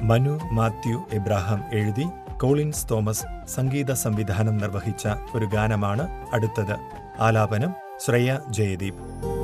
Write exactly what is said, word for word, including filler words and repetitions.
മനു മാത്യു എബ്രാഹാം എഴുതി Collins Thomas സംഗീത സംവിധാനം നിർവഹിച്ച ഒരു ഗാനമാണ് അടുത്തത്. ആലാപനം ശ്രേയ ജയദീപ്.